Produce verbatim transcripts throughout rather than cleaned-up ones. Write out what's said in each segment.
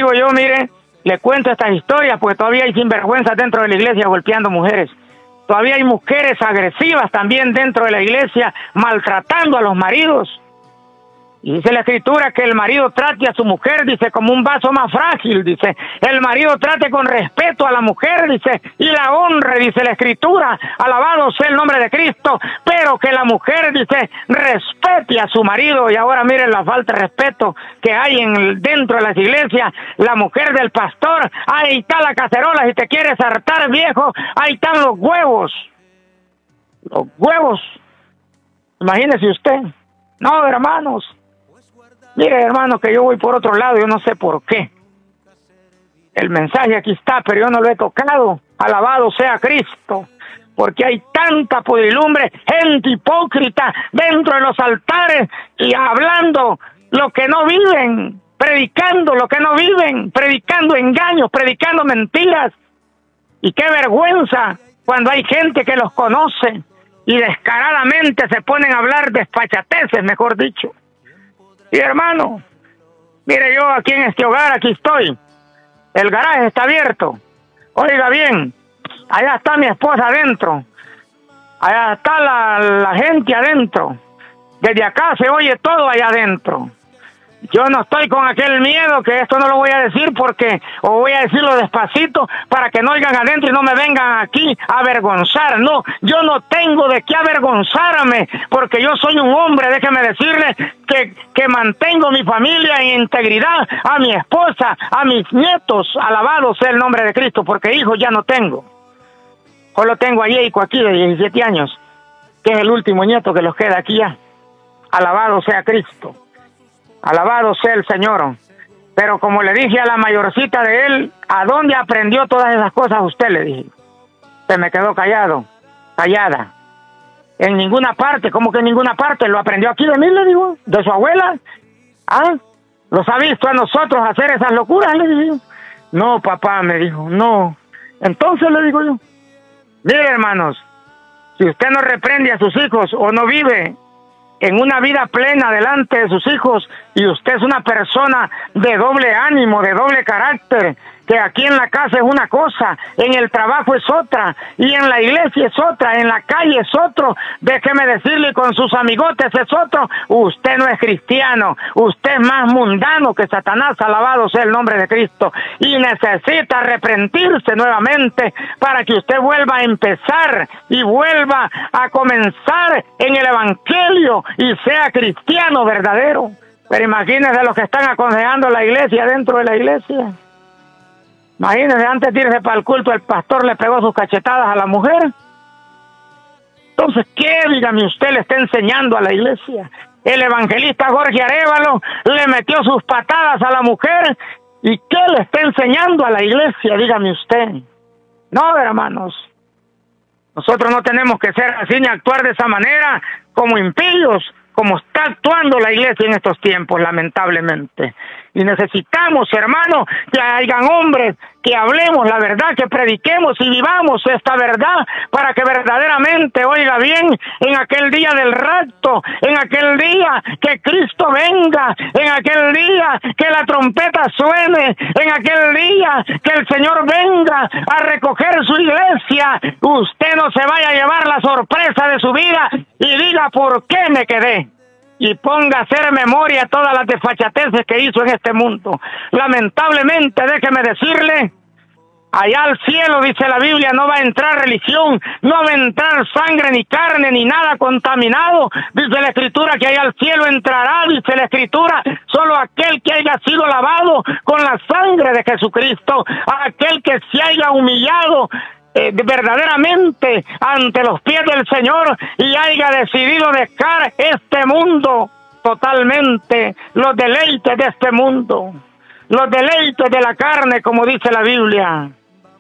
digo yo, mire, le cuento estas historias porque todavía hay sinvergüenzas dentro de la iglesia golpeando mujeres. Todavía hay mujeres agresivas también dentro de la iglesia maltratando a los maridos. Y dice la Escritura que el marido trate a su mujer, dice, como un vaso más frágil, dice. El marido trate con respeto a la mujer, dice, y la honre, dice la Escritura. Alabado sea el nombre de Cristo. Pero que la mujer, dice, respete a su marido. Y ahora miren la falta de respeto que hay en dentro de las iglesias. La mujer del pastor, ahí está la cacerola, si te quieres hartar, viejo, ahí están los huevos. Los huevos. Imagínese usted. No, hermanos. Mire, hermano, que yo voy por otro lado, yo no sé por qué. El mensaje aquí está, pero yo no lo he tocado. Alabado sea Cristo, porque hay tanta podrilumbre, gente hipócrita dentro de los altares y hablando lo que no viven, predicando lo que no viven, predicando engaños, predicando mentiras. Y qué vergüenza cuando hay gente que los conoce y descaradamente se ponen a hablar despachateces, mejor dicho. Y hermano, mire, yo aquí en este hogar, aquí estoy. El garaje está abierto. Oiga bien, allá está mi esposa adentro. Allá está la, la gente adentro. Desde acá se oye todo allá adentro. Yo no estoy con aquel miedo que esto no lo voy a decir porque, o voy a decirlo despacito para que no oigan adentro y no me vengan aquí a avergonzar. No, yo no tengo de qué avergonzarme porque yo soy un hombre, déjeme decirle que, que mantengo mi familia en integridad, a mi esposa, a mis nietos, alabado sea el nombre de Cristo, porque hijos ya no tengo. Solo tengo a Yeiko aquí de diecisiete años, que es el último nieto que los queda aquí ya. Alabado sea Cristo. Alabado sea el Señor. Pero como le dije a la mayorcita de él, ¿a dónde aprendió todas esas cosas usted? Le dije. Se me quedó callado, callada. En ninguna parte, ¿cómo que en ninguna parte? ¿Lo aprendió aquí de mí, le digo? ¿De su abuela? ¿Ah? ¿Los ha visto a nosotros hacer esas locuras? Le dije. No, papá, me dijo, no. Entonces le digo yo, mire, hermanos, si usted no reprende a sus hijos o no vive en una vida plena delante de sus hijos y usted es una persona de doble ánimo, de doble carácter, que aquí en la casa es una cosa, en el trabajo es otra, y en la iglesia es otra, en la calle es otro, déjeme decirle, con sus amigotes es otro, usted no es cristiano, usted es más mundano que Satanás, alabado sea el nombre de Cristo, y necesita arrepentirse nuevamente para que usted vuelva a empezar y vuelva a comenzar en el evangelio y sea cristiano verdadero. Pero imagínense los que están aconsejando a la iglesia dentro de la iglesia. Imagínense, antes de irse para el culto, el pastor le pegó sus cachetadas a la mujer. Entonces, ¿qué, dígame usted, le está enseñando a la iglesia? El evangelista Jorge Arévalo le metió sus patadas a la mujer. ¿Y qué le está enseñando a la iglesia? Dígame usted. No, hermanos. Nosotros no tenemos que ser así ni actuar de esa manera como impíos, como está actuando la iglesia en estos tiempos, lamentablemente. Y necesitamos, hermanos, que hayan hombres, que hablemos la verdad, que prediquemos y vivamos esta verdad para que verdaderamente, oiga bien, en aquel día del rapto, en aquel día que Cristo venga, en aquel día que la trompeta suene, en aquel día que el Señor venga a recoger su iglesia, usted no se vaya a llevar la sorpresa de su vida y diga, ¿por qué me quedé? Y ponga a hacer memoria todas las desfachateces que hizo en este mundo. Lamentablemente, déjeme decirle, allá al cielo, dice la Biblia, no va a entrar religión, no va a entrar sangre, ni carne, ni nada contaminado. Dice la Escritura que allá al cielo entrará, dice la Escritura, solo aquel que haya sido lavado con la sangre de Jesucristo, aquel que se haya humillado Eh, verdaderamente ante los pies del Señor y haya decidido dejar este mundo totalmente, los deleites de este mundo, los deleites de la carne, como dice la Biblia.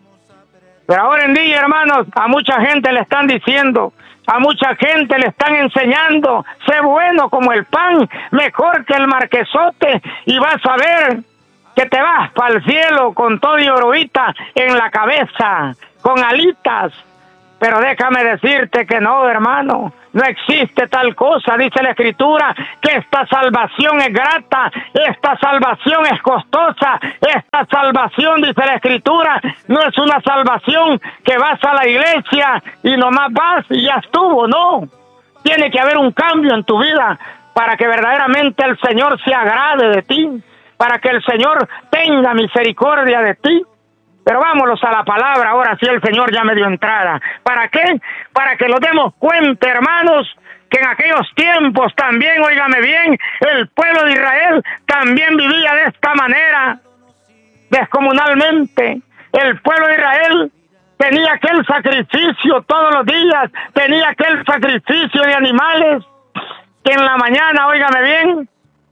Pero ahora en día, hermanos, a mucha gente le están diciendo, a mucha gente le están enseñando, sé bueno como el pan, mejor que el marquesote, y vas a ver que te vas para el cielo con todo y oruita en la cabeza, con alitas. Pero déjame decirte que no, hermano, no existe tal cosa, dice la Escritura, que esta salvación es grata, esta salvación es costosa, esta salvación, dice la Escritura, no es una salvación que vas a la iglesia y nomás vas y ya estuvo, no. Tiene que haber un cambio en tu vida para que verdaderamente el Señor se agrade de ti, para que el Señor tenga misericordia de ti. Pero vámonos a la palabra, ahora sí el Señor ya me dio entrada. ¿Para qué? Para que nos demos cuenta, hermanos, que en aquellos tiempos también, óigame bien, el pueblo de Israel también vivía de esta manera, descomunalmente. El pueblo de Israel tenía aquel sacrificio todos los días, tenía aquel sacrificio de animales, que en la mañana, óigame bien,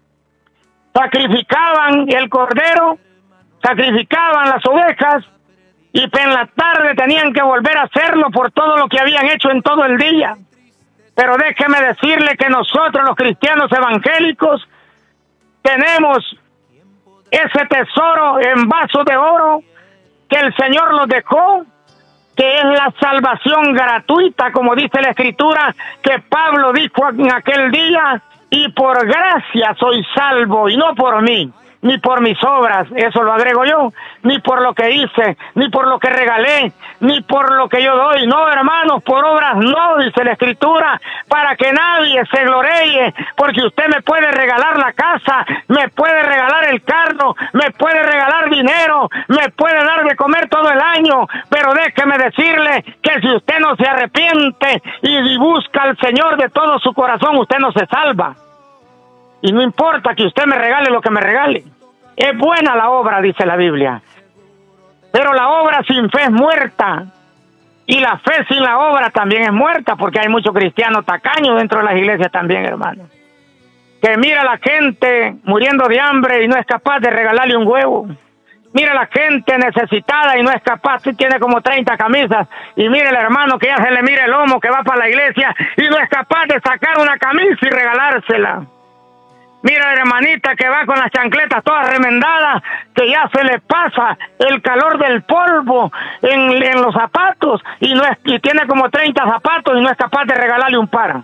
sacrificaban el cordero, sacrificaban las ovejas, y en la tarde tenían que volver a hacerlo por todo lo que habían hecho en todo el día. Pero déjeme decirle que nosotros los cristianos evangélicos tenemos ese tesoro en vasos de oro que el Señor nos dejó, que es la salvación gratuita, como dice la Escritura, que Pablo dijo en aquel día, y por gracia soy salvo, y no por mí, ni por mis obras, eso lo agrego yo, ni por lo que hice, ni por lo que regalé, ni por lo que yo doy, no, hermanos, por obras no, dice la Escritura, para que nadie se gloree, porque usted me puede regalar la casa, me puede regalar el carro, me puede regalar dinero, me puede dar de comer todo el año, pero déjeme decirle que si usted no se arrepiente y busca al Señor de todo su corazón, usted no se salva. Y no importa que usted me regale lo que me regale. Es buena la obra, dice la Biblia. Pero la obra sin fe es muerta. Y la fe sin la obra también es muerta, porque hay muchos cristianos tacaños dentro de las iglesias también, hermano. Que mira a la gente muriendo de hambre y no es capaz de regalarle un huevo. Mira a la gente necesitada y no es capaz, tiene como treinta camisas. Y mire el hermano que ya se le mira el lomo, que va para la iglesia y no es capaz de sacar una camisa y regalársela. Mira la hermanita que va con las chancletas todas remendadas, que ya se le pasa el calor del polvo en, en los zapatos y no es, y tiene como treinta zapatos y no es capaz de regalarle un par.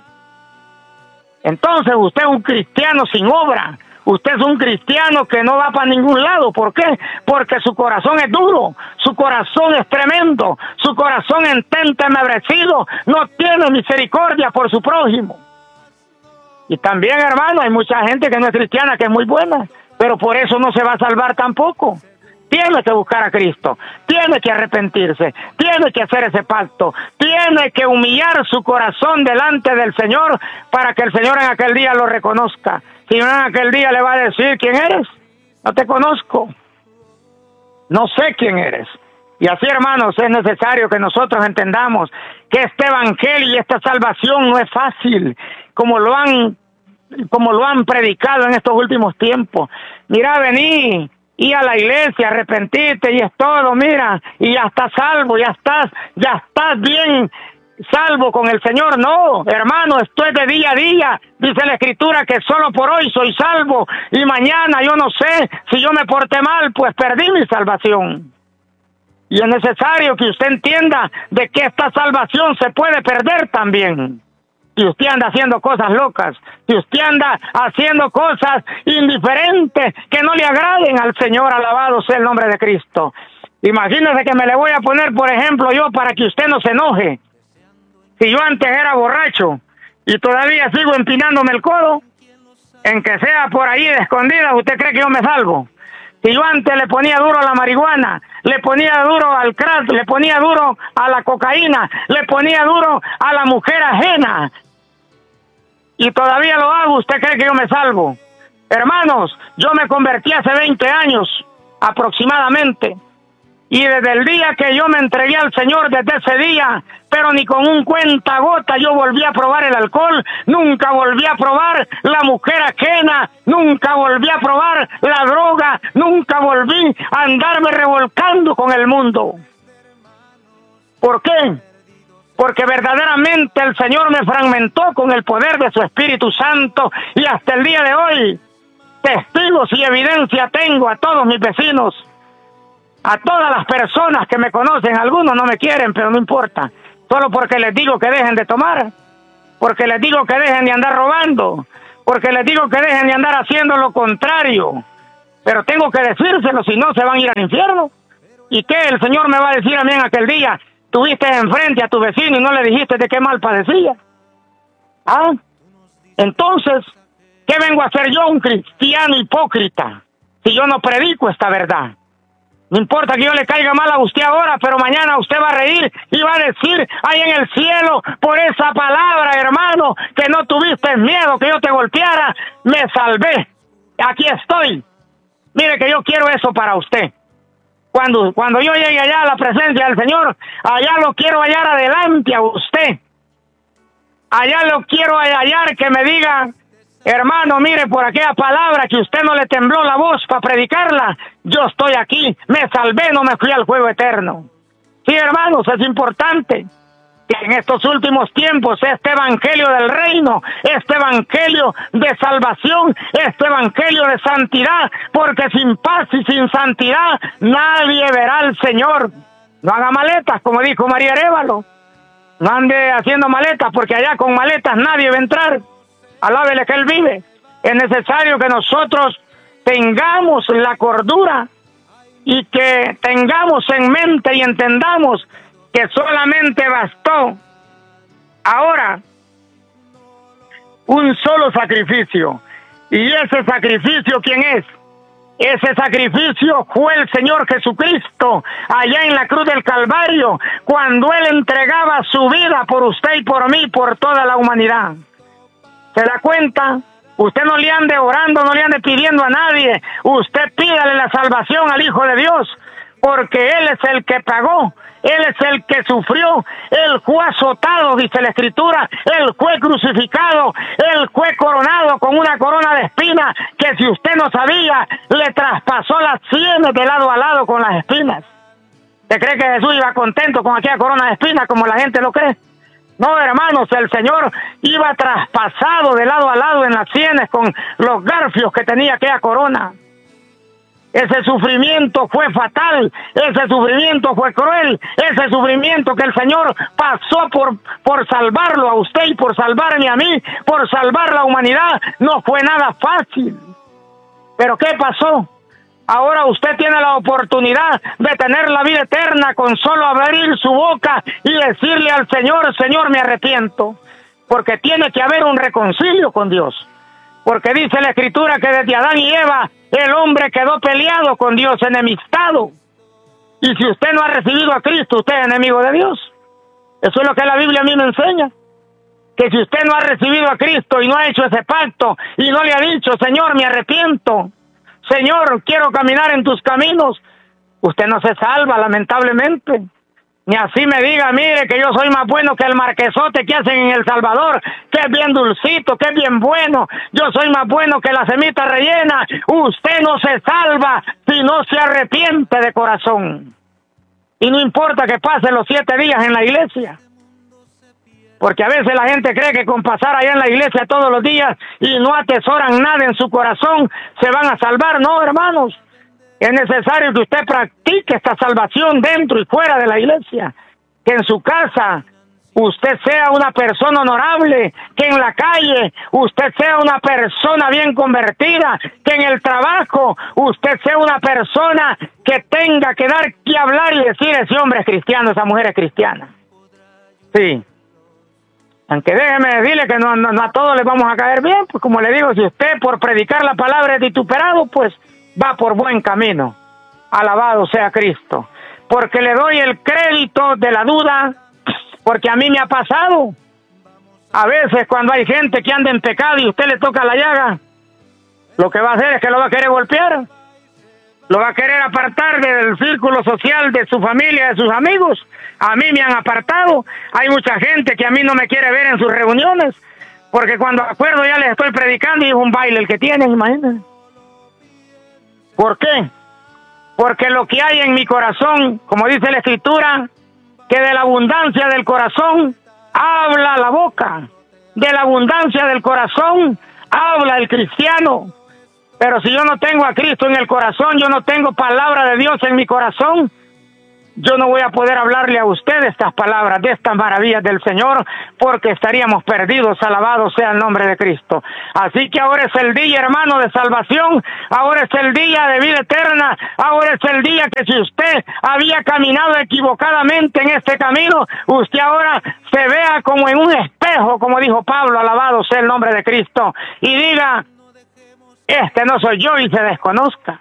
Entonces usted es un cristiano sin obra, usted es un cristiano que no va para ningún lado. ¿Por qué? Porque su corazón es duro, su corazón es tremendo, su corazón entenebrecido, no tiene misericordia por su prójimo. Y también, hermano, hay mucha gente que no es cristiana, que es muy buena, pero por eso no se va a salvar tampoco. Tiene que buscar a Cristo, tiene que arrepentirse, tiene que hacer ese pacto, tiene que humillar su corazón delante del Señor para que el Señor en aquel día lo reconozca. Si no, en aquel día le va a decir: ¿quién eres? No te conozco, no sé quién eres. Y así, hermanos, es necesario que nosotros entendamos que este evangelio y esta salvación no es fácil, como lo han, como lo han predicado en estos últimos tiempos. Mira, vení, y a la iglesia, arrepentirte y es todo, mira, y ya estás salvo, ya estás, ya estás bien salvo con el Señor. No, hermano, esto es de día a día. Dice la Escritura que solo por hoy soy salvo, y mañana yo no sé, si yo me porté mal, pues perdí mi salvación. Y es necesario que usted entienda de que esta salvación se puede perder también. Si usted anda haciendo cosas locas, si usted anda haciendo cosas indiferentes que no le agraden al Señor, alabado sea el nombre de Cristo. Imagínese que me le voy a poner, por ejemplo, yo, para que usted no se enoje. Si yo antes era borracho y todavía sigo empinándome el codo, en que sea por ahí de escondida, ¿usted cree que yo me salvo? Si yo antes le ponía duro a la marihuana, le ponía duro al crack, le ponía duro a la cocaína, le ponía duro a la mujer ajena, y todavía lo hago, ¿usted cree que yo me salvo? Hermanos, yo me convertí hace veinte años aproximadamente, y desde el día que yo me entregué al Señor, desde ese día, pero ni con un cuentagota yo volví a probar el alcohol, nunca volví a probar la mujer ajena, nunca volví a probar la droga, nunca volví a andarme revolcando con el mundo. ¿Por qué? Porque verdaderamente el Señor me fragmentó con el poder de su Espíritu Santo, y hasta el día de hoy, testigos y evidencia tengo a todos mis vecinos, a todas las personas que me conocen. Algunos no me quieren, pero no importa. solo porque les digo que dejen de tomar, porque les digo que dejen de andar robando, porque les digo que dejen de andar haciendo lo contrario. Pero tengo que decírselo, si no se van a ir al infierno. ¿Y qué el Señor me va a decir a mí en aquel día? Tuviste enfrente a tu vecino y no le dijiste de qué mal padecía. ¿Ah? Entonces, ¿qué vengo a hacer yo, un cristiano hipócrita, si yo no predico esta verdad? No importa que yo le caiga mal a usted ahora, pero mañana usted va a reír y va a decir ahí en el cielo, por esa palabra, hermano, que no tuviste miedo que yo te golpeara, me salvé. Aquí estoy. Mire que yo quiero eso para usted. Cuando, cuando yo llegue allá a la presencia del Señor, allá lo quiero hallar adelante a usted. Allá lo quiero hallar que me diga, hermano, mire, por aquella palabra que usted no le tembló la voz para predicarla, yo estoy aquí, me salvé, no me fui al fuego eterno. Sí, hermanos, es importante que en estos últimos tiempos este evangelio del reino, este evangelio de salvación, este evangelio de santidad, porque sin paz y sin santidad nadie verá al Señor. No haga maletas, como dijo María Arévalo. No ande haciendo maletas, porque allá con maletas nadie va a entrar. Alábele que Él vive. Es necesario que nosotros tengamos la cordura y que tengamos en mente y entendamos que solamente bastó ahora un solo sacrificio. ¿Y ese sacrificio quién es? Ese sacrificio fue el Señor Jesucristo allá en la cruz del Calvario, cuando Él entregaba su vida por usted y por mí, por toda la humanidad. ¿Se da cuenta? Usted no le ande orando, no le ande pidiendo a nadie. Usted pídale la salvación al Hijo de Dios, porque Él es el que pagó, Él es el que sufrió, Él fue azotado, dice la Escritura, Él fue crucificado, Él fue coronado con una corona de espinas que, si usted no sabía, le traspasó las sienes de lado a lado con las espinas. ¿Usted cree que Jesús iba contento con aquella corona de espinas como la gente lo cree? No, hermanos, el Señor iba traspasado de lado a lado en las sienes con los garfios que tenía aquella corona. Ese sufrimiento fue fatal, ese sufrimiento fue cruel, ese sufrimiento que el Señor pasó por, por salvarlo a usted y por salvarme a mí, por salvar la humanidad, no fue nada fácil. ¿Pero qué pasó? Ahora usted tiene la oportunidad de tener la vida eterna con solo abrir su boca y decirle al Señor, Señor, me arrepiento, porque tiene que haber un reconcilio con Dios. Porque dice la Escritura que desde Adán y Eva el hombre quedó peleado con Dios, enemistado. Y si usted no ha recibido a Cristo, usted es enemigo de Dios. Eso es lo que la Biblia a mí me enseña. Que si usted no ha recibido a Cristo y no ha hecho ese pacto y no le ha dicho, Señor, me arrepiento, Señor, quiero caminar en tus caminos, usted no se salva, lamentablemente. Ni así me diga, mire, que yo soy más bueno que el marquesote que hacen en El Salvador, que es bien dulcito, que es bien bueno. Yo soy más bueno que la semita rellena. Usted no se salva si no se arrepiente de corazón. Y no importa que pase los siete días en la iglesia. Porque a veces la gente cree que con pasar allá en la iglesia todos los días y no atesoran nada en su corazón, se van a salvar. No, hermanos. Es necesario que usted practique esta salvación dentro y fuera de la iglesia. Que en su casa usted sea una persona honorable. Que en la calle usted sea una persona bien convertida. Que en el trabajo usted sea una persona que tenga que dar que hablar y decir, ese hombre es cristiano, esa mujer es cristiana. Sí. Aunque déjeme decirle que no, no, no a todos les vamos a caer bien. Pues como le digo, si usted por predicar la palabra es vituperado, pues va por buen camino. Alabado sea Cristo. Porque le doy el crédito de la duda, porque a mí me ha pasado. A veces cuando hay gente que anda en pecado y usted le toca la llaga, lo que va a hacer es que lo va a querer golpear. Lo va a querer apartar del círculo social de su familia, de sus amigos. A mí me han apartado. Hay mucha gente que a mí no me quiere ver en sus reuniones, porque cuando acuerdo ya les estoy predicando y es un baile el que tienen, imagínense. ¿Por qué? Porque lo que hay en mi corazón, como dice la Escritura, que de la abundancia del corazón habla la boca. De la abundancia del corazón habla el cristiano. Pero si yo no tengo a Cristo en el corazón, yo no tengo palabra de Dios en mi corazón, yo no voy a poder hablarle a usted estas palabras, de estas maravillas del Señor, porque estaríamos perdidos. Alabado sea el nombre de Cristo. Así que ahora es el día, hermano, de salvación, ahora es el día de vida eterna, ahora es el día que si usted había caminado equivocadamente en este camino, usted ahora se vea como en un espejo, como dijo Pablo, alabado sea el nombre de Cristo, y diga, este no soy yo, y se desconozca.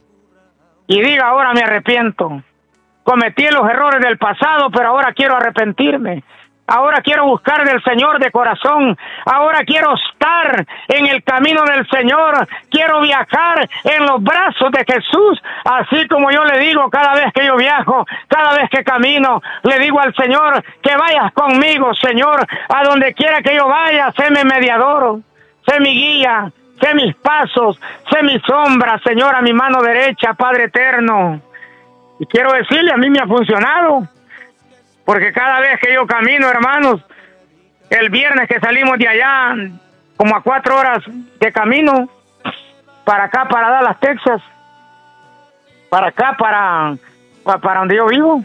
Y diga, ahora me arrepiento. Cometí los errores del pasado, pero ahora quiero arrepentirme. Ahora quiero buscar del Señor de corazón. Ahora quiero estar en el camino del Señor. Quiero viajar en los brazos de Jesús. Así como yo le digo cada vez que yo viajo, cada vez que camino, le digo al Señor que vayas conmigo, Señor. A donde quiera que yo vaya, séme mediador, sé mi guía, sé mis pasos, sé mi sombra, Señor, a mi mano derecha, Padre eterno. Y quiero decirle, a mí me ha funcionado, porque cada vez que yo camino, hermanos, el viernes que salimos de allá, como a cuatro horas de camino, para acá, para Dallas, Texas, para acá, para, para, para donde yo vivo,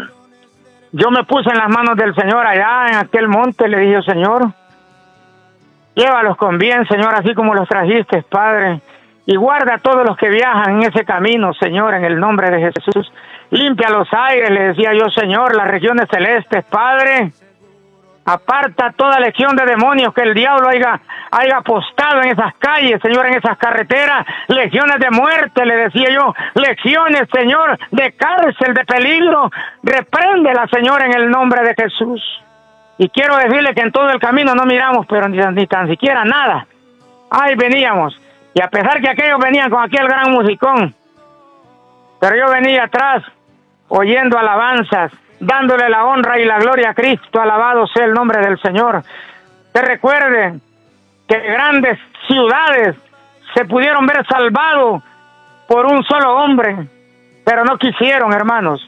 yo me puse en las manos del Señor allá en aquel monte, le dije, Señor, llévalos con bien, Señor, así como los trajiste, Padre. Y guarda a todos los que viajan en ese camino, Señor, en el nombre de Jesús. Limpia los aires, le decía yo, Señor, las regiones celestes, Padre. Aparta toda legión de demonios que el diablo haya, haya apostado en esas calles, Señor, en esas carreteras. Legiones de muerte, le decía yo. Legiones, Señor, de cárcel, de peligro. Repréndela, Señor, en el nombre de Jesús. Y quiero decirle que en todo el camino no miramos, pero ni, ni tan siquiera nada. Ahí veníamos. Y a pesar que aquellos venían con aquel gran musicón, pero yo venía atrás, oyendo alabanzas, dándole la honra y la gloria a Cristo, alabado sea el nombre del Señor. Que recuerde que grandes ciudades se pudieron ver salvados por un solo hombre, pero no quisieron, hermanos.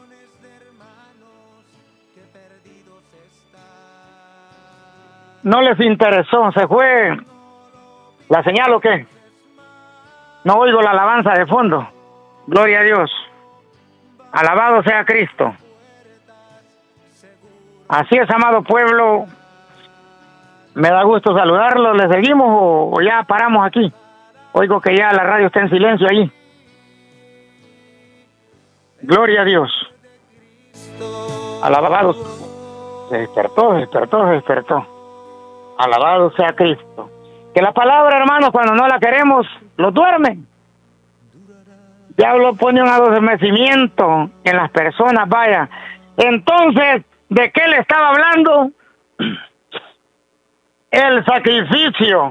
No les interesó, se fue. ¿La señal o qué? No oigo la alabanza de fondo. Gloria a Dios. Alabado sea Cristo. Así es, amado pueblo. Me da gusto saludarlo. ¿Le seguimos o, o ya paramos aquí? Oigo que ya la radio está en silencio allí. Gloria a Dios. Alabado. Se despertó, se despertó, se despertó. Alabado sea Cristo. Que la palabra, hermanos, cuando no la queremos, lo duermen. Diablo pone un adormecimiento en las personas, vaya. Entonces, ¿de qué le estaba hablando? El sacrificio.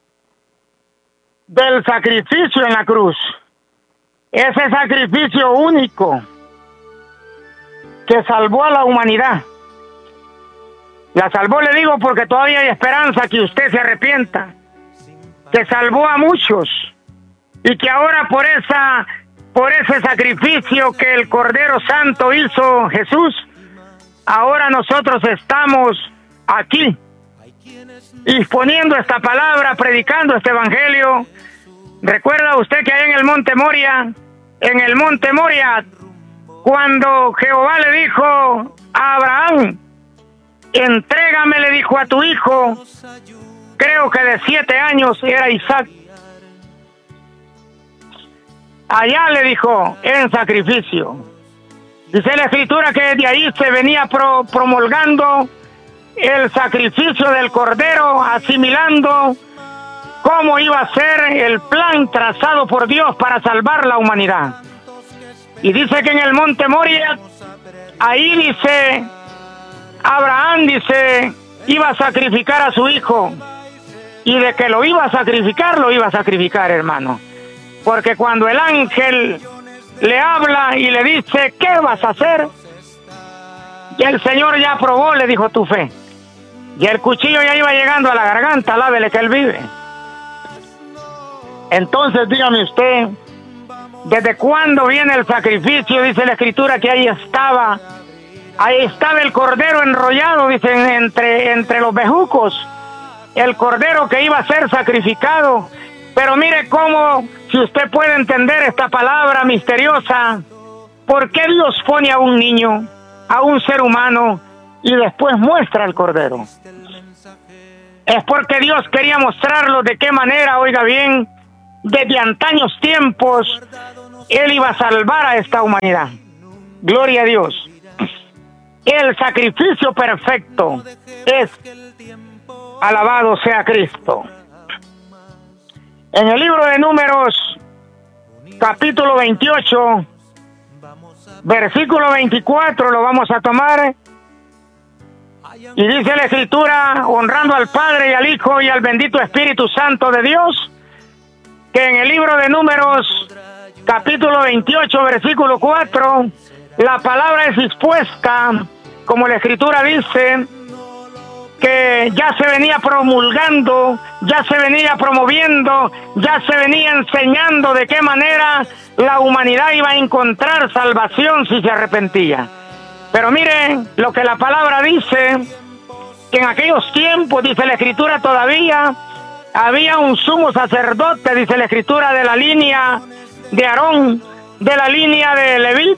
Del sacrificio en la cruz. Ese sacrificio único que salvó a la humanidad. La salvó, le digo, porque todavía hay esperanza que usted se arrepienta. Que salvó a muchos y que ahora por esa por ese sacrificio que el Cordero Santo hizo Jesús, ahora nosotros estamos aquí exponiendo esta palabra, predicando este evangelio. ¿Recuerda usted que ahí en el monte Moria, en el monte Moria, cuando Jehová le dijo a Abraham, entrégame, le dijo, a tu hijo, creo que de siete años era Isaac. Allá le dijo, en sacrificio. Dice la Escritura que desde ahí se venía pro, promulgando el sacrificio del Cordero, asimilando cómo iba a ser el plan trazado por Dios para salvar la humanidad. Y dice que en el monte Moria, ahí dice, Abraham dice, iba a sacrificar a su hijo. Y de que lo iba a sacrificar, lo iba a sacrificar, hermano. Porque cuando el ángel le habla y le dice, ¿qué vas a hacer? Y el Señor ya probó, le dijo, tu fe. Y el cuchillo ya iba llegando a la garganta, alábele que él vive. Entonces, dígame usted, ¿desde cuándo viene el sacrificio? Dice la Escritura que ahí estaba, ahí estaba el cordero enrollado, dicen, entre, entre los bejucos. El cordero que iba a ser sacrificado. Pero mire cómo, si usted puede entender esta palabra misteriosa, ¿Por qué Dios pone a un niño, a un ser humano, y después muestra al cordero? Es porque Dios quería mostrarlo de qué manera, oiga bien, desde antaños tiempos, Él iba a salvar a esta humanidad. Gloria a Dios. El sacrificio perfecto es, alabado sea Cristo. En el libro de Números, capítulo veintiocho, versículo veinticuatro, lo vamos a tomar. Y dice la Escritura, honrando al Padre y al Hijo y al bendito Espíritu Santo de Dios, que en el libro de Números, capítulo veintiocho, versículo cuatro, la palabra es dispuesta, como la Escritura dice, que ya se venía promulgando, ya se venía promoviendo, ya se venía enseñando de qué manera la humanidad iba a encontrar salvación si se arrepentía. Pero miren lo que la palabra dice, que en aquellos tiempos, dice la Escritura, todavía había un sumo sacerdote, dice la Escritura, de la línea de Aarón, de la línea de Leví,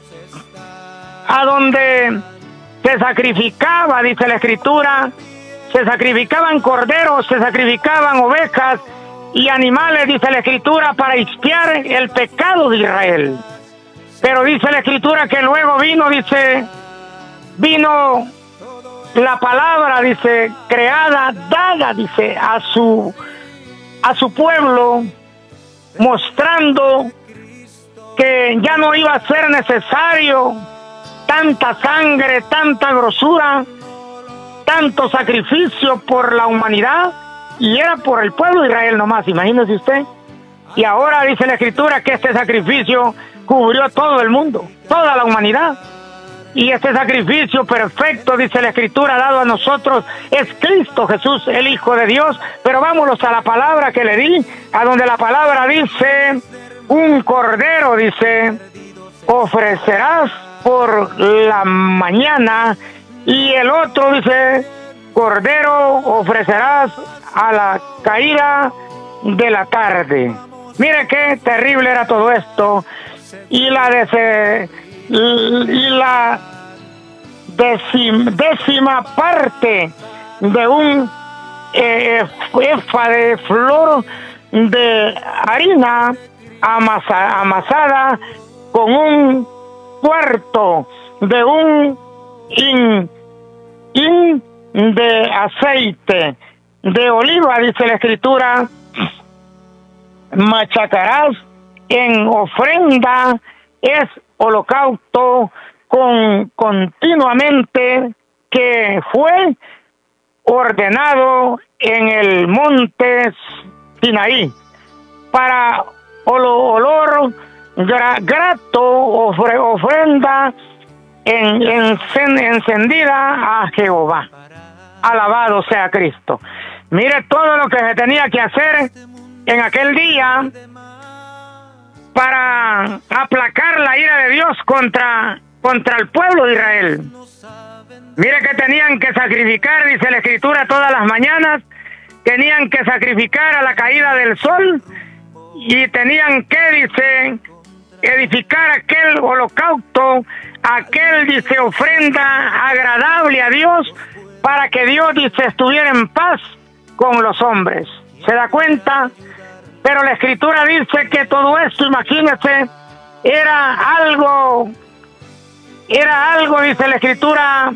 a donde se sacrificaba, dice la Escritura, se sacrificaban corderos, se sacrificaban ovejas y animales, dice la Escritura, para expiar el pecado de Israel. Pero dice la Escritura que luego vino, dice, vino la palabra, dice, creada, dada, dice, a su, a su pueblo, mostrando que ya no iba a ser necesario tanta sangre, tanta grosura, tanto sacrificio por la humanidad, y era por el pueblo de Israel nomás, imagínese usted. Y ahora dice la Escritura que este sacrificio cubrió todo el mundo, toda la humanidad. Y este sacrificio perfecto, dice la Escritura, dado a nosotros, es Cristo Jesús, el Hijo de Dios. Pero vámonos a la palabra que le di, a donde la palabra dice, un cordero, dice, ofrecerás por la mañana, y el otro, dice, cordero ofrecerás a la caída de la tarde. Mire qué terrible era todo esto. Y la de y la décima, décima parte de un eh, efa de flor de harina amasa, amasada con un cuarto de un hin, hin de aceite de oliva, dice la Escritura, machacarás en ofrenda, es holocausto con continuamente, que fue ordenado en el monte Sinaí para olor gra, grato, ofre, ofrenda en, en, encendida a Jehová. Alabado sea Cristo. Mire todo lo que se tenía que hacer en aquel día para aplacar la ira de Dios contra, contra el pueblo de Israel. Mire que tenían que sacrificar, dice la Escritura, todas las mañanas, tenían que sacrificar a la caída del sol, y tenían que, dice, edificar aquel holocausto, aquel, dice, ofrenda agradable a Dios, para que Dios, dice, estuviera en paz con los hombres. ¿Se da cuenta? Pero la Escritura dice que todo esto, imagínese, era algo, era algo, dice la Escritura,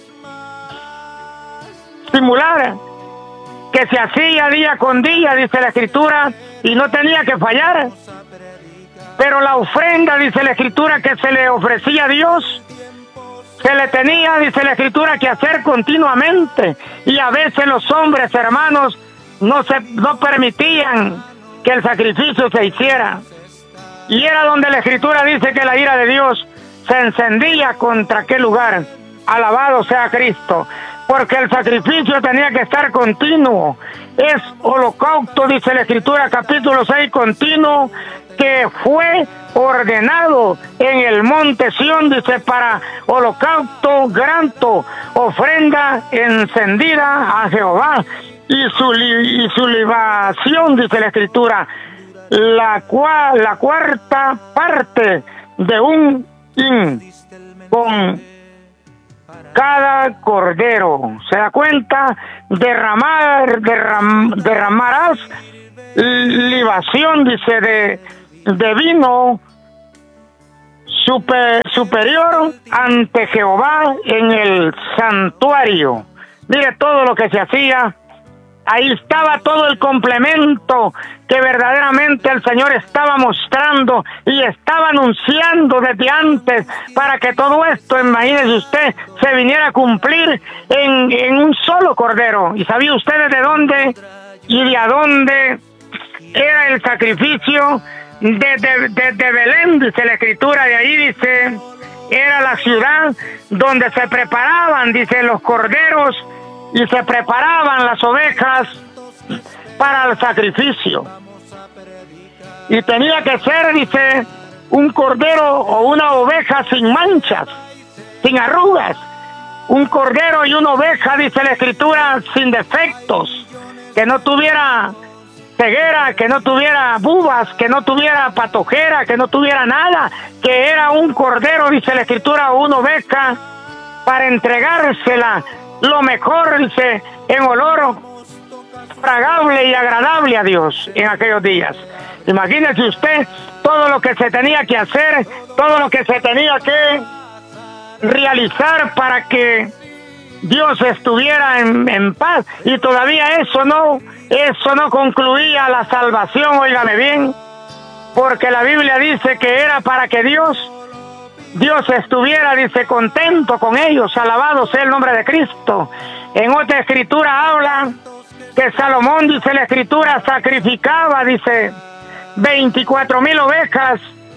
simular, que se hacía día con día, dice la Escritura, y no tenía que fallar. Pero la ofrenda, dice la Escritura, que se le ofrecía a Dios, se le tenía, dice la Escritura, que hacer continuamente. Y a veces los hombres, hermanos, no se no permitían que el sacrificio se hiciera. Y era donde la Escritura dice que la ira de Dios se encendía contra aquel lugar. Alabado sea Cristo, porque el sacrificio tenía que estar continuo. Es holocausto, dice la Escritura, capítulo seis, continuo, que fue ordenado en el monte Sión, dice, para holocausto, grato, ofrenda encendida a Jehová. Y su, y su libación, dice la Escritura, la, cua, la cuarta parte de un y con cada cordero. ¿Se da cuenta? Derramar, derram, derramarás libación, dice, de, de vino super, superior ante Jehová en el santuario. Mire todo lo que se hacía. Ahí estaba todo el complemento que verdaderamente el Señor estaba mostrando y estaba anunciando desde antes para que todo esto, imagínese usted, se viniera a cumplir en, en un solo cordero. ¿Y sabía usted de dónde y de a dónde era el sacrificio? De, de, de, de Belén, dice la Escritura, de ahí dice, era la ciudad donde se preparaban, dice, los corderos y se preparaban las ovejas para el sacrificio. Y tenía que ser, dice, un cordero o una oveja sin manchas, sin arrugas. Un cordero y una oveja, dice la Escritura, sin defectos, que no tuviera ceguera, que no tuviera bubas, que no tuviera patojera, que no tuviera nada, que era un cordero, dice la Escritura, o una oveja, para entregársela lo mejor, dice, en olor fragable y agradable a Dios en aquellos días. Imagínese usted todo lo que se tenía que hacer, todo lo que se tenía que realizar para que Dios estuviera en, en paz, y todavía eso no, eso no concluía la salvación, óigame bien, porque la Biblia dice que era para que Dios, Dios estuviera, dice, contento con ellos, alabado sea el nombre de Cristo. En otra escritura habla que Salomón, dice la Escritura, sacrificaba, dice, veinticuatro mil ovejas,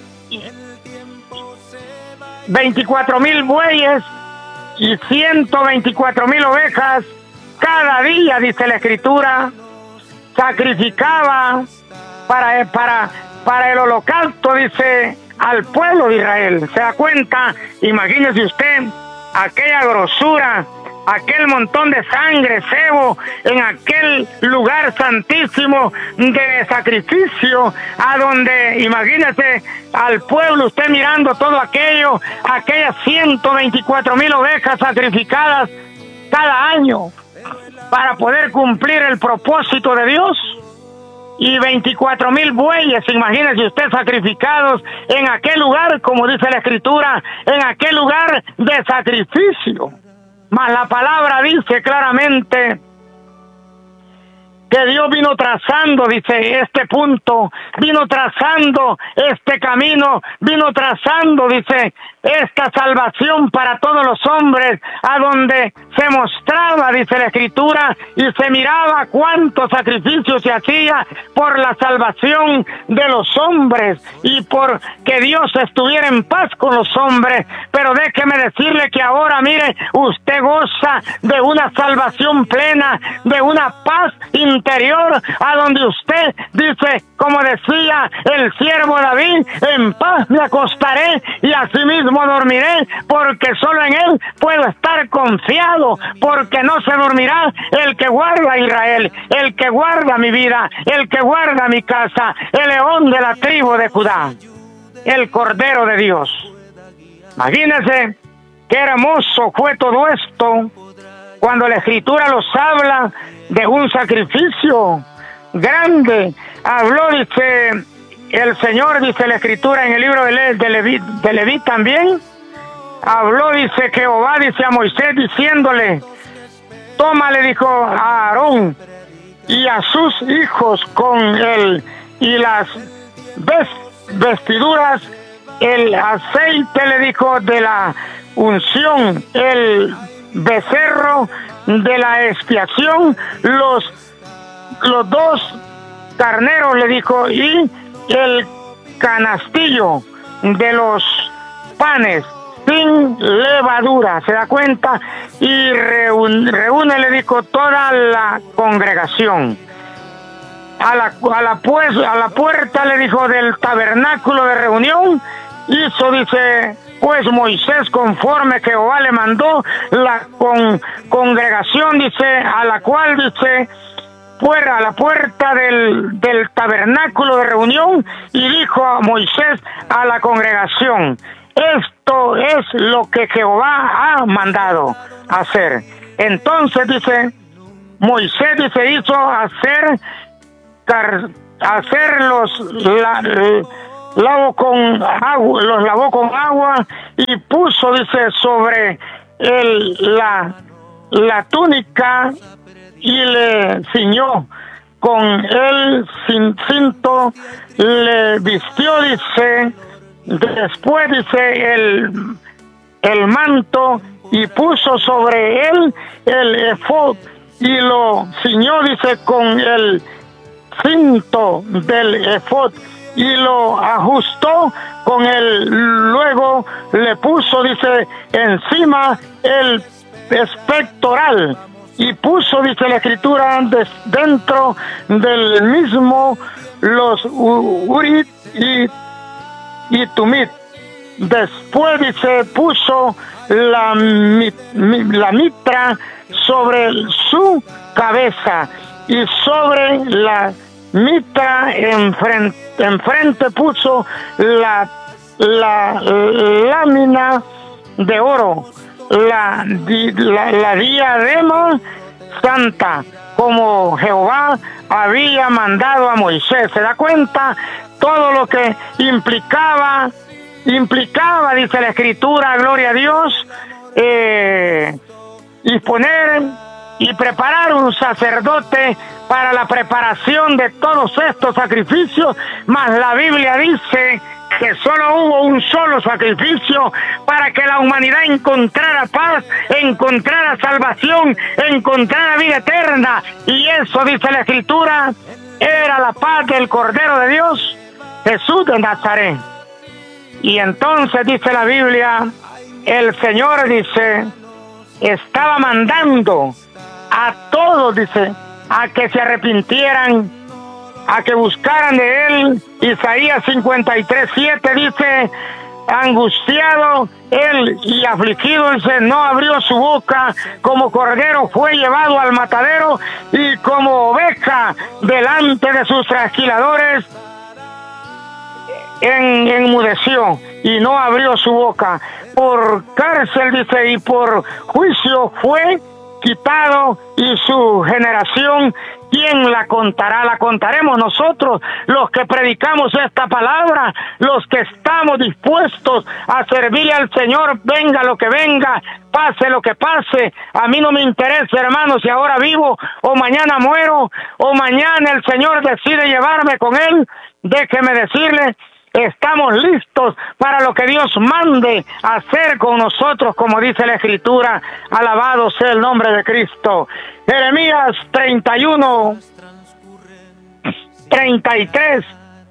veinticuatro mil bueyes y ciento veinticuatro mil ovejas cada día, dice la Escritura, sacrificaba para, para, para el holocausto, dice, al pueblo de Israel. ¿Se da cuenta? Imagínese usted aquella grosura, aquel montón de sangre, sebo, en aquel lugar santísimo de sacrificio, a donde, imagínese, al pueblo, usted mirando todo aquello, aquellas ciento veinticuatro mil ovejas sacrificadas cada año, para poder cumplir el propósito de Dios, y veinticuatro mil bueyes, imagínese usted, sacrificados en aquel lugar, como dice la Escritura, en aquel lugar de sacrificio. Mas la palabra dice claramente que Dios vino trazando, dice, este punto, vino trazando este camino, vino trazando, dice, esta salvación para todos los hombres, a donde se mostraba, dice la Escritura, y se miraba cuánto sacrificio se hacía por la salvación de los hombres y por que Dios estuviera en paz con los hombres. Pero déjeme decirle que ahora, mire, usted goza de una salvación plena, de una paz interior, a donde usted dice, como decía el siervo David, en paz me acostaré y asimismo dormiré, porque solo en él puedo estar confiado, porque no se dormirá el que guarda a Israel, el que guarda mi vida, el que guarda mi casa, el león de la tribu de Judá, el Cordero de Dios. Imagínense qué hermoso fue todo esto cuando la Escritura los habla de un sacrificio grande. Habló, dice el Señor, dice la Escritura en el libro de, Le, de, Leví, de Leví también, habló, dice Jehová, dice a Moisés, diciéndole, toma, le dijo a Aarón y a sus hijos con él y las vestiduras, el aceite, le dijo, de la unción, el becerro de la expiación, los, los dos carneros, le dijo, y el canastillo de los panes sin levadura. ¿Se da cuenta? Y reúne, reúne, le dijo, toda la congregación. A la, a la, pues, a la puerta, le dijo, del tabernáculo de reunión, hizo, dice, pues Moisés conforme Jehová le mandó, la con, congregación, dice, a la cual, dice, fuera a la puerta del, del tabernáculo de reunión, y dijo a Moisés a la congregación, esto es lo que Jehová ha mandado hacer. Entonces dice, Moisés dice, hizo hacer, car, hacer los, la, lavó con agua, los lavó con agua y puso, dice, sobre el, la, la túnica y le ciñó con el cinto, le vistió, dice, después, dice, el, el manto y puso sobre él el efod y lo ciñó, dice, con el cinto del efod y lo ajustó con el, luego le puso, dice, encima el pectoral y puso, dice la escritura, des, dentro del mismo los urit y, y tumit. Después, dice, puso la, mi, mi, la mitra sobre su cabeza y sobre la mitra enfrente, enfrente puso la, la, la lámina de oro, la, la, la diadema santa, como Jehová había mandado a Moisés. ¿Se da cuenta? Todo lo que implicaba, implicaba, dice la escritura, gloria a Dios, eh, y poner y preparar un sacerdote para la preparación de todos estos sacrificios, mas la Biblia dice que solo hubo un solo sacrificio para que la humanidad encontrara paz, encontrara salvación, encontrara vida eterna, y eso, dice la escritura, era la paz del Cordero de Dios, Jesús de Nazaret. Y entonces dice la Biblia, el Señor, dice, estaba mandando a todos, dice, a que se arrepintieran, a que buscaran de él. Isaías cincuenta y tres, siete dice, angustiado él y afligido, dice, no abrió su boca, como cordero fue llevado al matadero, y como oveja delante de sus trasquiladores, en, enmudeció y no abrió su boca. Por cárcel, dice, y por juicio fue quitado, y su generación, ¿quién la contará? La contaremos nosotros, los que predicamos esta palabra, los que estamos dispuestos a servirle al Señor, venga lo que venga, pase lo que pase. A mí no me interesa, hermano, si ahora vivo o mañana muero, o mañana el Señor decide llevarme con él. Déjeme decirle, estamos listos para lo que Dios mande hacer con nosotros, como dice la Escritura. Alabado sea el nombre de Cristo. Jeremías treinta y uno, treinta y tres.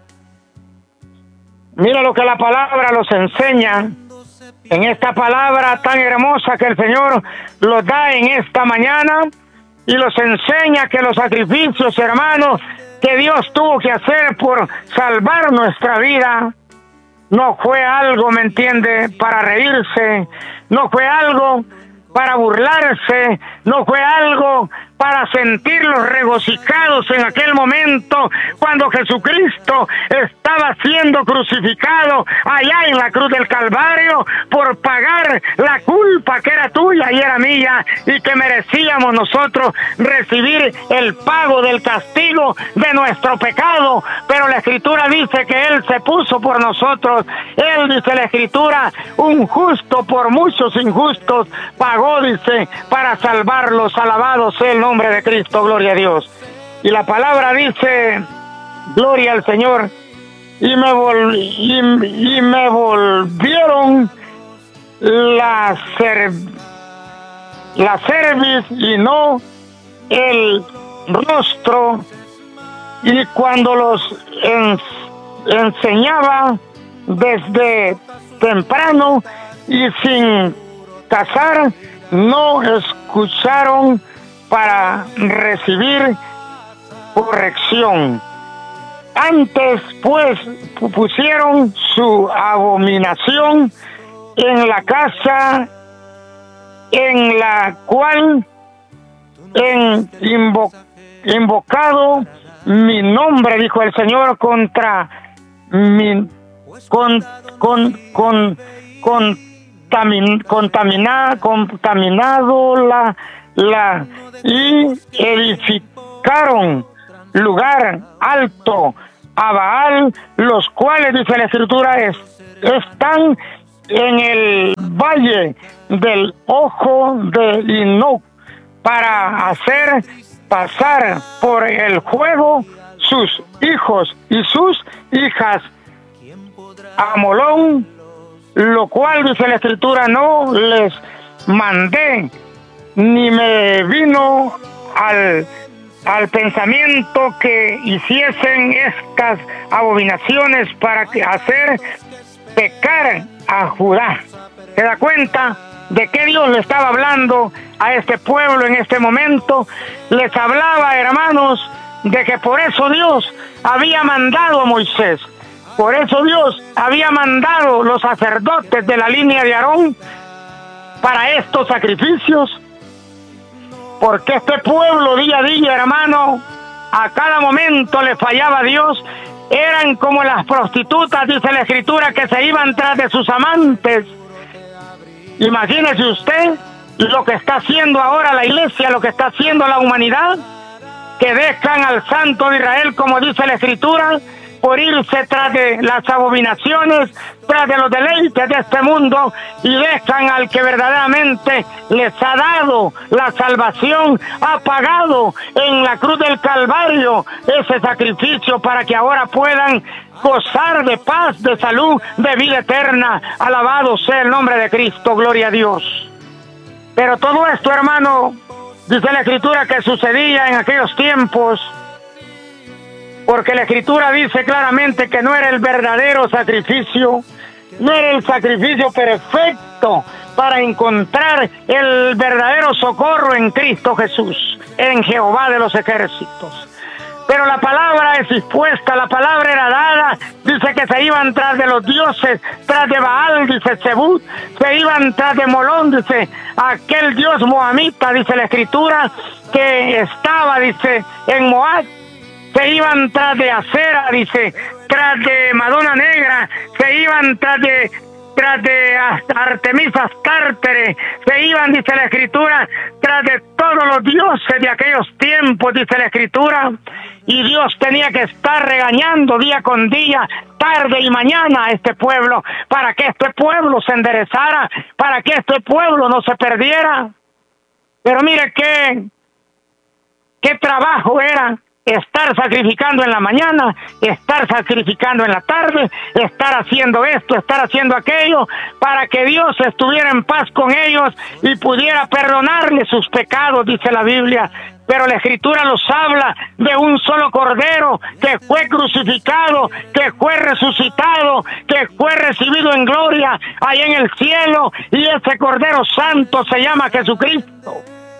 Mira lo que la palabra los enseña. En esta palabra tan hermosa que el Señor los da en esta mañana, y los enseña que los sacrificios, hermanos, que Dios tuvo que hacer por salvar nuestra vida, no fue algo, ¿me entiende?, para reírse, no fue algo para burlarse, no fue algo para sentirlos regocijados en aquel momento cuando Jesucristo estaba siendo crucificado allá en la cruz del Calvario por pagar la culpa que era tuya y era mía, y que merecíamos nosotros recibir el pago del castigo de nuestro pecado. Pero la Escritura dice que Él se puso por nosotros. Él, dice la Escritura, un justo por muchos injustos pagó, dice, para salvarlos. Alabado sea el nombre de Cristo, gloria a Dios. Y la palabra dice, gloria al Señor, y me, vol y, y me volvieron la, cer la cerviz y no el rostro, y cuando los en enseñaba desde temprano y sin casar, no escucharon para recibir corrección. Antes, pues, pusieron su abominación en la casa en la cual en invo invocado mi nombre, dijo el Señor, contra mi con con con contamin, contamina, contaminado la, la y edificaron lugar alto a Baal, los cuales, dice la Escritura, es, están en el valle del ojo de Hinoc, para hacer pasar por el fuego sus hijos y sus hijas a Molón, lo cual, dice la Escritura, no les mandé, ni me vino al al pensamiento que hiciesen estas abominaciones para que hacer pecar a Judá. ¿Se da cuenta de qué Dios le estaba hablando a este pueblo en este momento? Les hablaba, hermanos, de que por eso Dios había mandado a Moisés, por eso Dios había mandado los sacerdotes de la línea de Aarón para estos sacrificios, porque este pueblo día a día, hermano, a cada momento le fallaba a Dios. Eran como las prostitutas, dice la Escritura, que se iban tras de sus amantes. Imagínese usted lo que está haciendo ahora la iglesia, lo que está haciendo la humanidad, que dejan al Santo de Israel, como dice la Escritura, por irse tras de las abominaciones, tras de los deleites de este mundo, y dejan al que verdaderamente les ha dado la salvación, ha pagado en la cruz del Calvario ese sacrificio para que ahora puedan gozar de paz, de salud, de vida eterna. Alabado sea el nombre de Cristo, gloria a Dios. Pero todo esto, hermano, dice la Escritura que sucedía en aquellos tiempos, porque la Escritura dice claramente que no era el verdadero sacrificio, no era el sacrificio perfecto para encontrar el verdadero socorro en Cristo Jesús, en Jehová de los ejércitos. Pero la palabra es dispuesta, la palabra era dada, dice que se iban tras de los dioses, tras de Baal, dice Zebut, se iban tras de Molón, dice aquel dios moabita, dice la Escritura, que estaba, dice, en Moab. Se iban tras de Acera, dice, tras de Madonna Negra, se iban tras de tras de Artemisa Astarte, se iban, dice la Escritura, tras de todos los dioses de aquellos tiempos, dice la Escritura, y Dios tenía que estar regañando día con día, tarde y mañana a este pueblo, para que este pueblo se enderezara, para que este pueblo no se perdiera. Pero mire qué, qué trabajo era estar sacrificando en la mañana, estar sacrificando en la tarde, estar haciendo esto, estar haciendo aquello, para que Dios estuviera en paz con ellos y pudiera perdonarles sus pecados, dice la Biblia. Pero la Escritura los habla de un solo Cordero que fue crucificado, que fue resucitado, que fue recibido en gloria ahí en el cielo, y ese Cordero Santo se llama Jesucristo.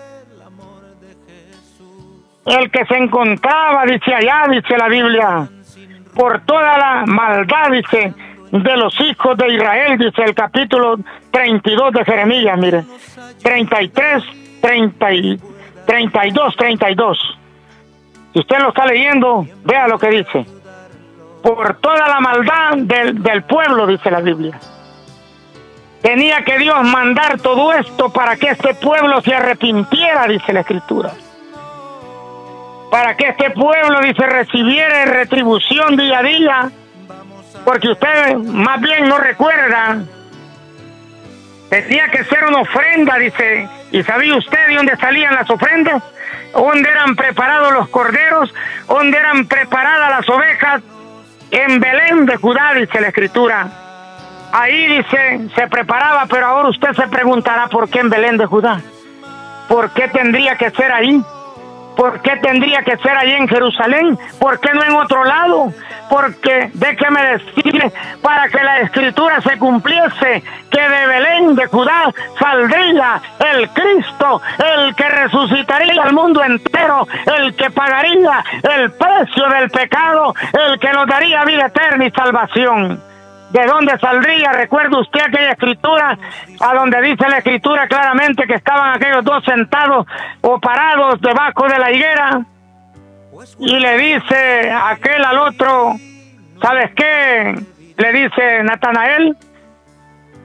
El que se encontraba, dice allá, dice la Biblia, por toda la maldad, dice, de los hijos de Israel, dice el capítulo treinta y dos de Jeremías, mire, treinta y tres, treinta, treinta y dos, treinta y dos. Si usted lo está leyendo, vea lo que dice. Por toda la maldad del, del pueblo, dice la Biblia. Tenía que Dios mandar todo esto para que este pueblo se arrepintiera, dice la Escritura. Para que este pueblo, dice, recibiera retribución día a día, porque usted más bien no recuerda, tenía que ser una ofrenda, dice, y ¿sabía usted de dónde salían las ofrendas? ¿Dónde eran preparados los corderos? ¿Dónde eran preparadas las ovejas? En Belén de Judá, dice la Escritura. Ahí, dice, se preparaba, pero ahora usted se preguntará por qué en Belén de Judá. ¿Por qué tendría que ser ahí? ¿Por qué tendría que ser ahí en Jerusalén? ¿Por qué no en otro lado? Porque, déjeme decirle, para que la Escritura se cumpliese, que de Belén de Judá saldría el Cristo, el que resucitaría al mundo entero, el que pagaría el precio del pecado, el que nos daría vida eterna y salvación. ¿De dónde saldría? ¿Recuerda usted aquella Escritura a donde dice la Escritura claramente que estaban aquellos dos sentados o parados debajo de la higuera? Y le dice aquel al otro, ¿sabes qué? Le dice Natanael,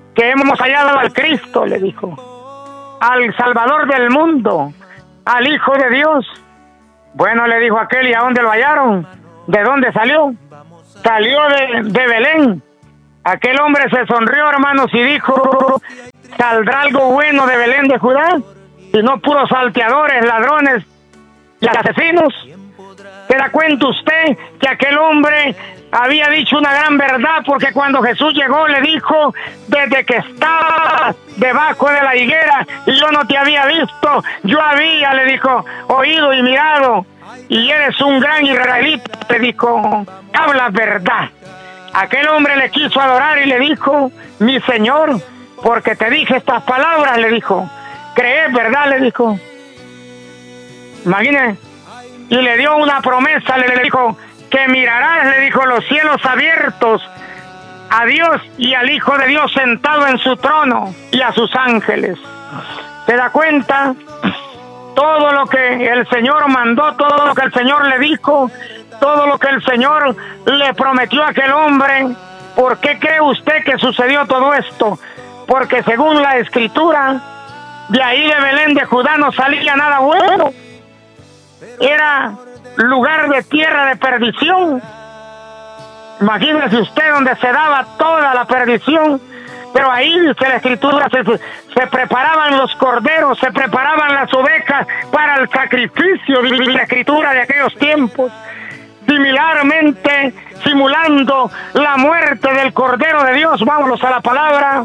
que hemos hallado al Cristo, le dijo, al Salvador del mundo, al Hijo de Dios. Bueno, le dijo aquel, ¿y a dónde lo hallaron? ¿De dónde salió? Salió de, de Belén. Aquel hombre se sonrió, hermanos, y dijo, ¿saldrá algo bueno de Belén de Judá? Y no puros salteadores, ladrones y asesinos. ¿Se da cuenta usted que aquel hombre había dicho una gran verdad? Porque cuando Jesús llegó le dijo, desde que estabas debajo de la higuera y yo no te había visto, yo había, le dijo, oído y mirado, y eres un gran israelita, le dijo, habla verdad. Aquel hombre le quiso adorar y le dijo, mi Señor, porque te dije estas palabras, le dijo, ¿crees verdad? Le dijo. Imagínese. Y le dio una promesa, le dijo, que mirarás, le dijo, los cielos abiertos, a Dios y al Hijo de Dios sentado en su trono y a sus ángeles. ¿Se da cuenta? Todo lo que el Señor mandó, todo lo que el Señor le dijo, todo lo que el Señor le prometió a aquel hombre. ¿Por qué cree usted que sucedió todo esto? Porque según la Escritura, de ahí de Belén de Judá no salía nada bueno. Era lugar de tierra de perdición. Imagínese usted donde se daba toda la perdición. Pero ahí, dice la Escritura, se, se preparaban los corderos, se preparaban las ovejas para el sacrificio, dice la Escritura de aquellos tiempos. Similarmente, simulando la muerte del Cordero de Dios. Vámonos a la palabra.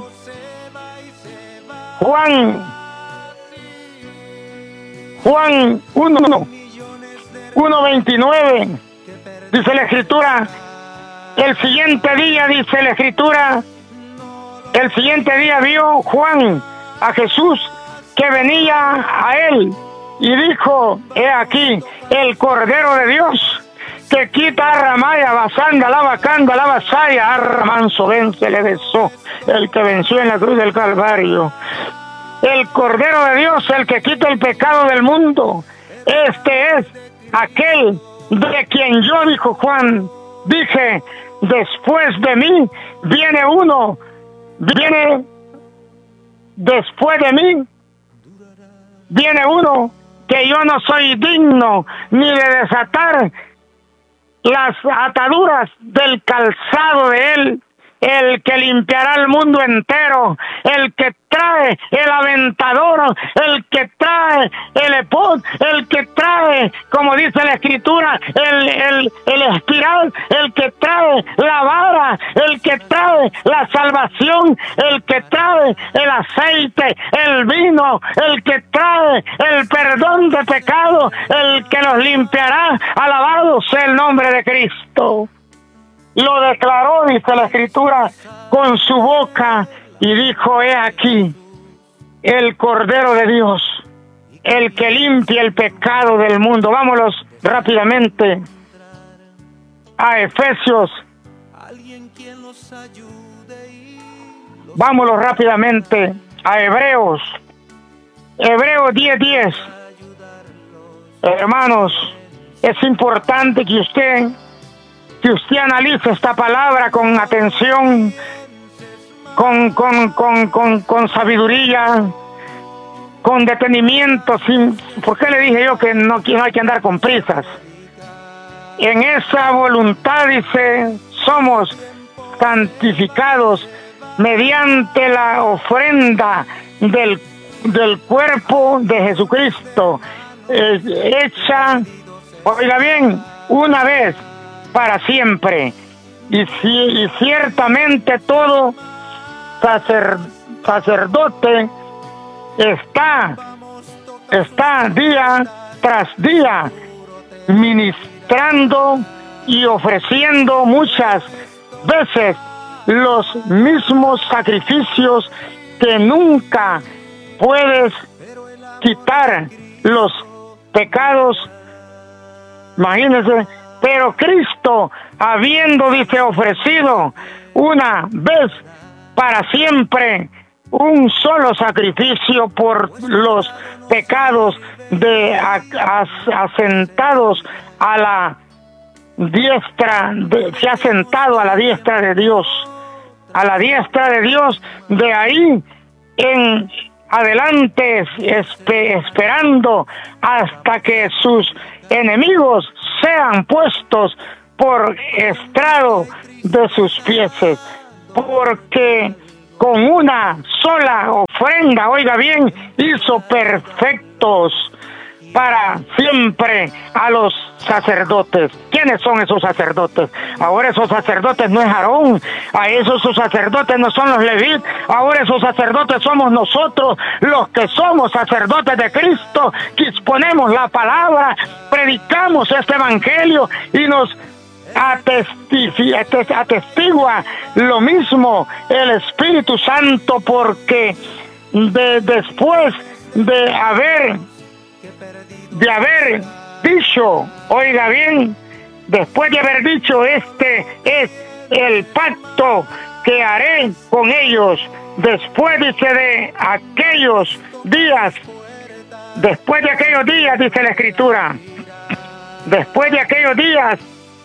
Juan, Juan uno, uno veintinueve, dice la Escritura, el siguiente día, dice la Escritura, el siguiente día vio Juan a Jesús que venía a él y dijo, he aquí el Cordero de Dios que quita a Ramaya, Basanda, la Bacanda, la Basaya, Arramanso vence, le besó, el que venció en la cruz del Calvario. El Cordero de Dios, el que quita el pecado del mundo. Este es aquel de quien yo, dijo Juan, dije, después de mí viene uno, viene después de mí, viene uno que yo no soy digno ni de desatar las ataduras del calzado de él, el que limpiará el mundo entero, el que trae el aventador, el que trae el epod, el que trae, como dice la Escritura, el, el, el espiral, el que trae la vara, el que trae la salvación, el que trae el aceite, el vino, el que trae el perdón de pecado, el que nos limpiará. Alabado sea el nombre de Cristo. Lo declaró, dice la Escritura, con su boca y dijo, he aquí el Cordero de Dios, el que limpia el pecado del mundo. Vámonos rápidamente a Efesios. Vámonos rápidamente a Hebreos. Hebreos diez diez. Hermanos, es importante que usted... que usted analice esta palabra con atención, con, con, con, con, con sabiduría, con detenimiento. Sin, ¿por qué le dije yo que no, que no hay que andar con prisas? En esa voluntad, dice, somos santificados mediante la ofrenda del, del cuerpo de Jesucristo, eh, hecha, oiga bien, una vez para siempre, y, si, y ciertamente todo sacer, sacerdote está, está día tras día ministrando y ofreciendo muchas veces los mismos sacrificios que nunca puedes quitar los pecados. Imagínense. Pero Cristo, habiendo, dice, ofrecido una vez para siempre un solo sacrificio por los pecados, de asentados a la diestra, de, se ha sentado a la diestra de Dios. a la diestra de Dios, de ahí en adelante, espe- esperando hasta que sus enemigos sean puestos por estrado de sus pies, porque con una sola ofrenda, oiga bien, hizo perfectos para siempre a los sacerdotes. ¿Quiénes son esos sacerdotes? Ahora esos sacerdotes no es Aarón, a esos sacerdotes no son los levíes, ahora esos sacerdotes somos nosotros, los que somos sacerdotes de Cristo, que exponemos la palabra, predicamos este evangelio y nos atesti- atestigua lo mismo el Espíritu Santo, porque de, después de haber de haber dicho, oiga bien, después de haber dicho, este es el pacto que haré con ellos, después dice de aquellos días, después de aquellos días, dice la Escritura, después de aquellos días,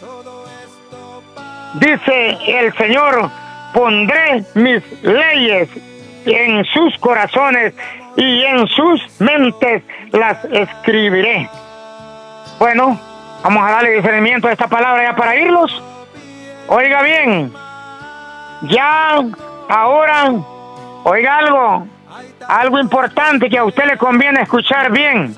dice el Señor, pondré mis leyes en sus corazones y en sus mentes las escribiré. Bueno, vamos a darle discernimiento a esta palabra ya para irlos. Oiga bien, ya ahora, oiga algo, algo importante que a usted le conviene escuchar bien.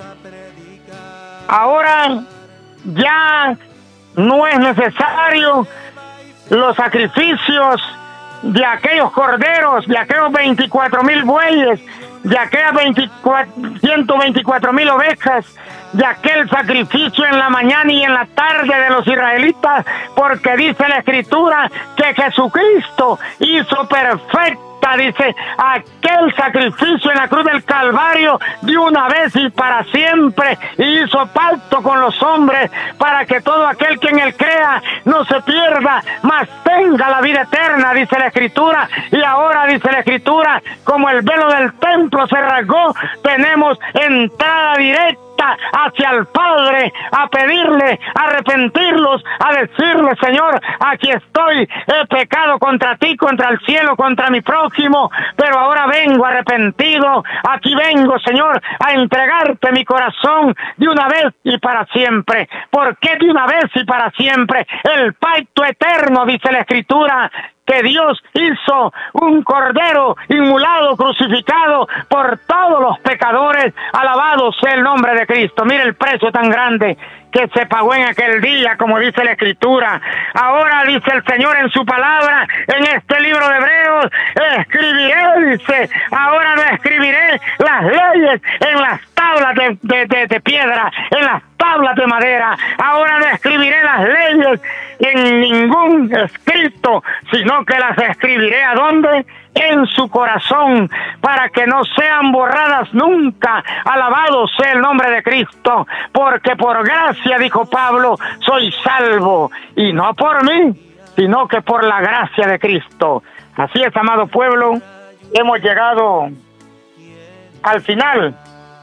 Ahora ya no es necesario los sacrificios de aquellos corderos, de aquellos veinticuatro mil bueyes, de aquellas ciento veinticuatro mil ovejas, de aquel sacrificio en la mañana y en la tarde de los israelitas, porque dice la Escritura que Jesucristo hizo perfecta, dice, aquel sacrificio en la cruz del Calvario de una vez y para siempre, y hizo pacto con los hombres para que todo aquel que en él crea no se pierda, mas tenga la vida eterna, dice la Escritura. Y ahora dice la Escritura, como el velo del templo se rasgó, tenemos entrada directa hacia el Padre, a pedirle, a arrepentirlos, a decirle, Señor, aquí estoy, he pecado contra ti, contra el cielo, contra mi prójimo, pero ahora vengo arrepentido, aquí vengo, Señor, a entregarte mi corazón de una vez y para siempre. ¿Por qué de una vez y para siempre? El pacto eterno, dice la Escritura, que Dios hizo un cordero inmolado, crucificado por todos los pecadores. Alabado sea el nombre de Cristo. Mire el precio tan grande que se pagó en aquel día, como dice la Escritura. Ahora dice el Señor en su palabra, en este libro de Hebreos, escribiré, dice, ahora no escribiré las leyes en las tablas de, de, de, de piedra, en las tablas de madera. Ahora no escribiré las leyes en ningún escrito, sino que las escribiré ¿a dónde? En su corazón, para que no sean borradas nunca. Alabado sea el nombre de Cristo, porque por gracia, dijo Pablo, soy salvo, y no por mí, sino que por la gracia de Cristo. Así es, amado pueblo, hemos llegado al final,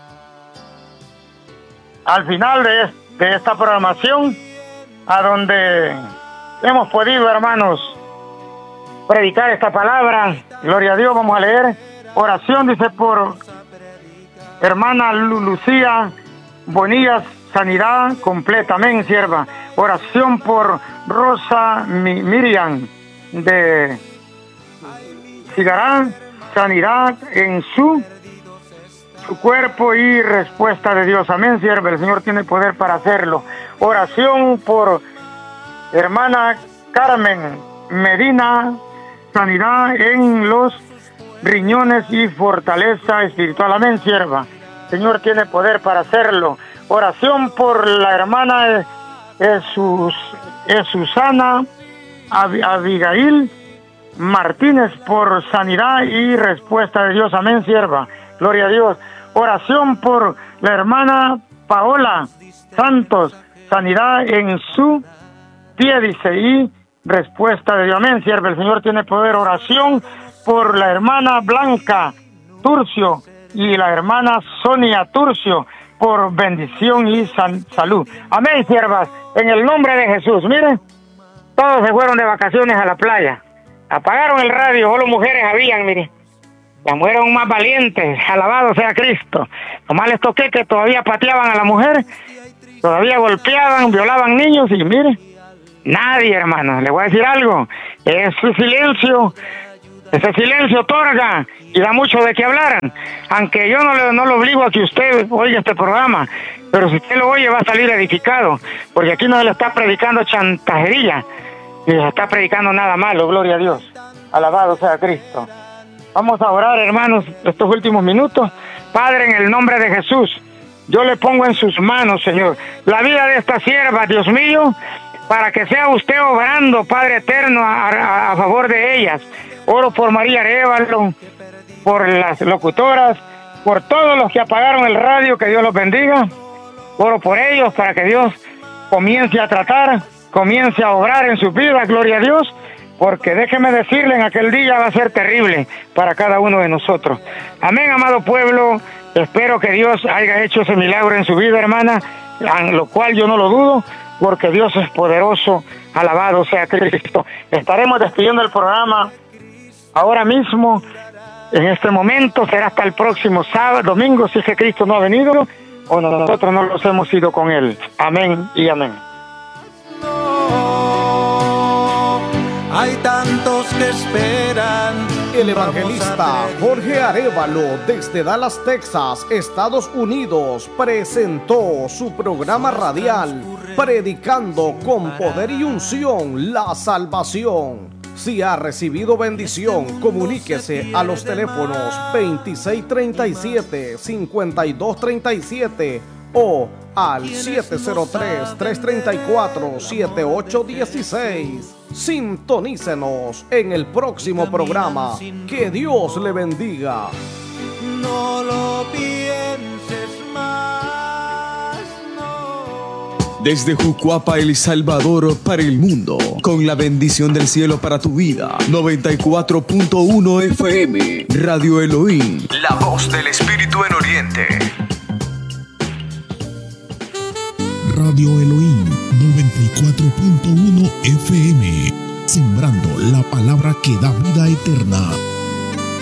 al final de, de esta programación, a donde hemos podido, hermanos, predicar esta palabra. Gloria a Dios. Vamos a leer oración, dice, por hermana Lu- Lucía Bonillas, sanidad completa, amén, sierva. Oración por Rosa Mi- Miriam de Cigarán, sanidad en su su cuerpo y respuesta de Dios, amén, sierva. El Señor tiene poder para hacerlo. Oración por hermana Carmen Medina, sanidad en los riñones y fortaleza espiritual, amén, sierva. El Señor tiene poder para hacerlo. Oración por la hermana Jesús, Susana Ab- Abigail Martínez, por sanidad y respuesta de Dios, amén, sierva. Gloria a Dios. Oración por la hermana Paola Santos, sanidad en su pie, dice, y respuesta de Dios, amén, sierva. El Señor tiene poder. Oración por la hermana Blanca Turcio y la hermana Sonia Turcio, por bendición y san, salud, amén, siervas, en el nombre de Jesús. Miren, todos se fueron de vacaciones a la playa, Apagaron el radio, solo mujeres habían, mire. Las mujeres son más valientes, alabado sea Cristo. Nomás les toqué que todavía pateaban a la mujer, todavía golpeaban, violaban niños y mire, nadie, hermano. Le voy a decir algo, ese silencio, ese silencio otorga y da mucho de qué hablar. Aunque yo no le no lo obligo a que usted oiga este programa, pero si usted lo oye va a salir edificado, porque aquí no se le está predicando chantajería, ni se está predicando nada malo, gloria a Dios. Alabado sea Cristo. Vamos a orar, hermanos, estos últimos minutos. Padre, en el nombre de Jesús, yo le pongo en sus manos, Señor, la vida de esta sierva, Dios mío, para que sea usted obrando, Padre eterno, a, a, a favor de ellas. Oro por María Arévalo, por las locutoras, por todos los que apagaron el radio, que Dios los bendiga. Oro por ellos para que Dios comience a tratar, comience a obrar en sus vidas, gloria a Dios, porque déjeme decirle, en aquel día va a ser terrible para cada uno de nosotros. Amén, amado pueblo. Espero que Dios haya hecho ese milagro en su vida, hermana, lo cual yo no lo dudo, porque Dios es poderoso. Alabado sea Cristo. Estaremos despidiendo el programa ahora mismo, en este momento. Será hasta el próximo sábado, domingo, si es que Cristo no ha venido o nosotros no los hemos ido con Él. Amén y amén. No, hay tantos que esperan. El evangelista Jorge Arévalo, desde Dallas, Texas, Estados Unidos, presentó su programa radial Predicando con Poder y Unción la Salvación. Si ha recibido bendición, comuníquese a los teléfonos veintiséis treinta y siete, cincuenta y dos treinta y siete o al siete cero tres, tres tres cuatro, siete ocho uno seis. Sintonícenos en el próximo programa. Que Dios le bendiga. No lo pienses más, no. Desde Jucuapa, El Salvador, para el mundo, con la bendición del cielo para tu vida. noventa y cuatro punto uno F M, Radio Elohim, la voz del Espíritu en Oriente. Radio Elohim noventa y cuatro punto uno F M, sembrando la palabra que da vida eterna.